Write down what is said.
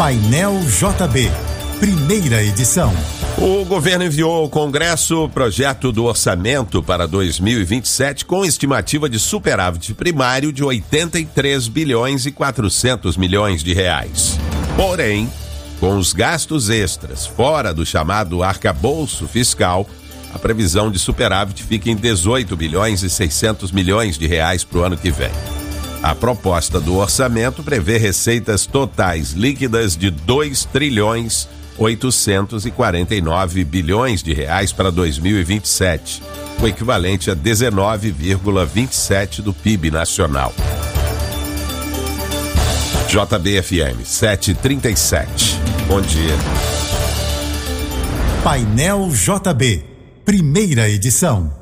Painel JB, primeira edição. O governo enviou ao Congresso o projeto do orçamento para 2027 com estimativa de superávit primário de 83 bilhões e 400 milhões de reais. Porém, com os gastos extras fora do chamado arcabouço fiscal, a previsão de superávit fica em 18 bilhões e 600 milhões de reais para o ano que vem. A proposta do orçamento prevê receitas totais líquidas de 2 trilhões 849 bilhões de reais para 2027, o equivalente a 19,27% do PIB nacional. JBFM 737. Bom dia. Painel JB, primeira edição.